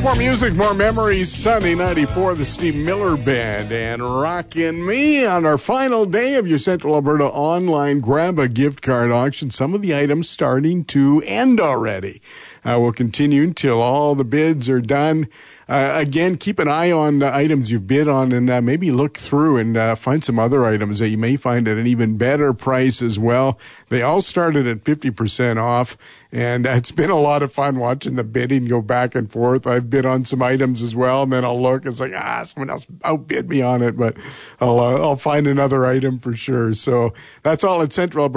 More music, more memories. Sunday 94, the Steve Miller Band and Rockin' Me on our final day of your Central Alberta online grab a gift card auction. Some of the items starting to end already. We'll continue until all the bids are done. Again, keep an eye on items you've bid on and maybe look through and find some other items that you may find at an even better price as well. They all started at 50% off, and it's been a lot of fun watching the bidding go back and forth. I've bid on some items as well, and then I'll look. It's like, someone else outbid me on it, but I'll find another item for sure. So that's all at Central Alberta.